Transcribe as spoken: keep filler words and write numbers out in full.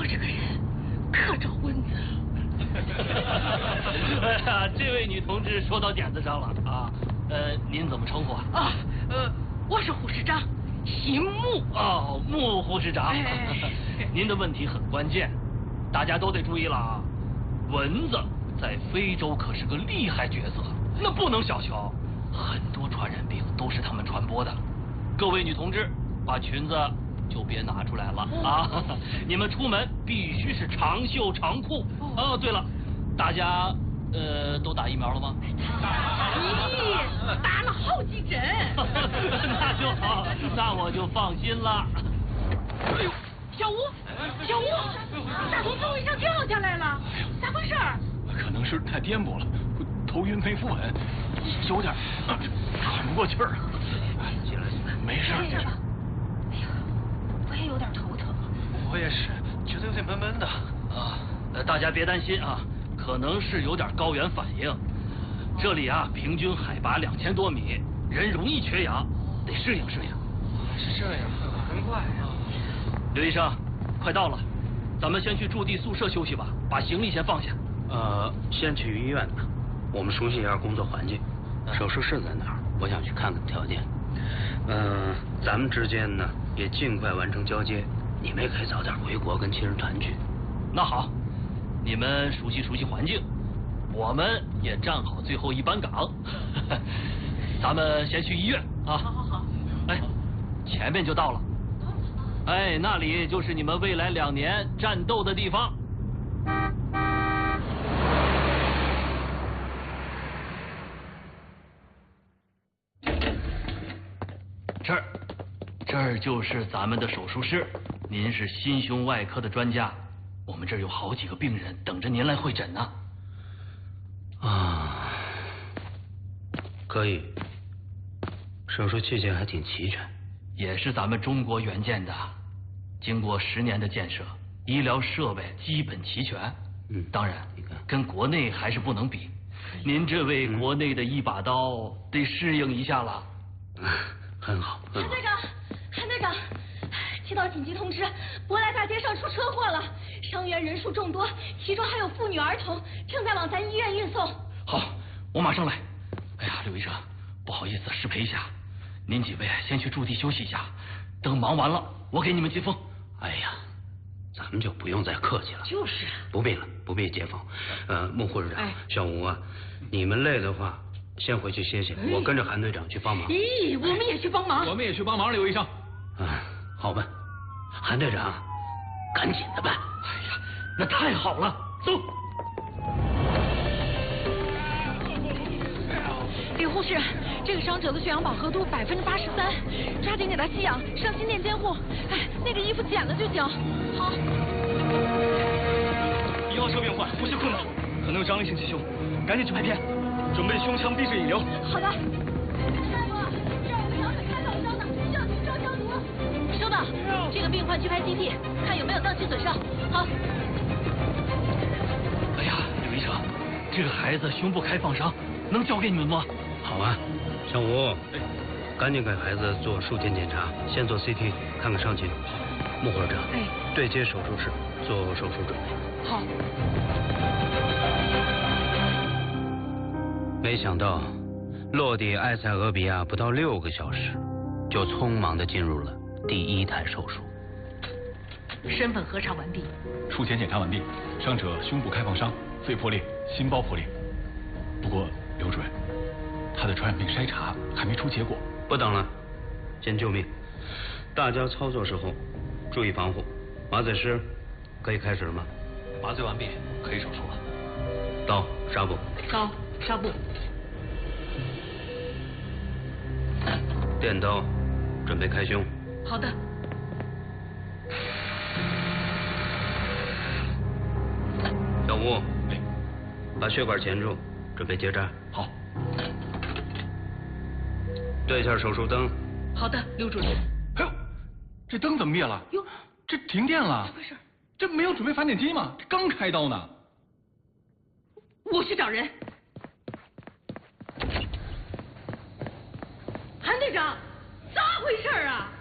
我这个人可招蚊子。 哎呀，这位女同志说到点子上了啊。呃，您怎么称呼啊？ 啊，呃，我是护士长，姓穆。 哦，穆护士长。 哎、 您的问题很关键，大家都得注意了啊！蚊子在非洲可是个厉害角色，那不能小瞧，很多传染病都是他们传播的。各位女同志，把裙子就别拿出来了啊！你们出门必须是长袖长裤。哦，对了，大家呃都打疫苗了吗？ 咦，打了好几针。 那就好，那我就放心了。 哎呦，小吴，小吴，咋从座位上掉下来了？咋回事？ 可能是太颠簸了，头晕没扶稳，有点喘不过气儿。起来，没事。 没事吧？哎呀，我也有点头疼。 我也是，觉得有点闷闷的。 啊，呃，大家别担心啊，可能是有点高原反应。这里啊，平均海拔两千多米，人容易缺氧，得适应适应。 是这样，难怪呀。 刘医生，快到了，咱们先去驻地宿舍休息吧，把行李先放下。 呃，先去医院吧，我们熟悉一下工作环境。手术室在哪儿？我想去看看条件。嗯、呃，咱们之间呢也尽快完成交接，你们也可以早点回国跟亲人团聚。 那好，你们熟悉熟悉环境，我们也站好最后一班岗。咱们先去医院啊！ 好好好。 哎，前面就到了。哎，那里就是你们未来两年战斗的地方。这儿，这儿就是咱们的手术室。您是心胸外科的专家，我们这儿有好几个病人等着您来会诊呢。 啊，可以，手术器械还挺齐全， 也是咱们中国援建的，经过十年的建设，医疗设备基本齐全。 嗯， 当然， 你看， 跟国内还是不能比。您这位国内的一把刀，得适应一下了。 嗯，很好，很好。 韩队长，韩队长，接到紧急通知，博莱大街上出车祸了，伤员人数众多，其中还有妇女儿童，正在往咱医院运送。 好，我马上来。哎呀，刘医生，不好意思，失陪一下，您几位先去驻地休息一下，等忙完了，我给你们接风。 哎呀，咱们就不用再客气了。 就是。 不必了，不必接风。呃，穆护士长， 哎、 小吴啊，你们累的话，先回去歇歇，我跟着韩队长去帮忙。 咦，我们也去帮忙。 我们也去帮忙，刘医生。 啊，好吧，韩队长，赶紧的办。 哎呀，那太好了，走。 李护士，这个伤者的血氧饱和度百分之八十三，抓紧给他吸氧，上心电监护。哎，那个衣服剪了就行。好。 一号车病患呼吸困难，可能有张力性气胸，赶紧去拍片，准备胸腔闭式引流。 好的。大夫，这儿有个小腿开造伤的，需要停车消毒。收到，这个病患去拍 C T， 看有没有脏器损伤。好。 哎呀，刘医生，这个孩子胸部开放伤，能交给你们吗？ 好啊，小吴，赶紧给孩子做术前检查，先做 C T， 看看伤情。穆护士长， 哎， 对接手术室做手术准备。 好。 没想到，落地埃塞俄比亚不到六个小时，就匆忙地进入了第一台手术。 身份核查完毕。 术前检查完毕，伤者胸部开放伤，肺破裂，心包破裂。不过刘主任，他的传染病筛查还没出结果。 不等了，先救命。大家操作时候注意防护。麻醉师，可以开始了吗？ 麻醉完毕，可以手术了。 刀、纱布。 刀、纱布。 电刀，准备开胸。 好的。 小吴，把血管钳住，准备结扎。 好。 对一下手术灯。 好的，刘主任。 哎呦，这灯怎么灭了？ 哟， 这停电了。 怎么回事？ 这没有准备发电机吗？这刚开刀呢。 我去找人。韩队长，咋回事啊？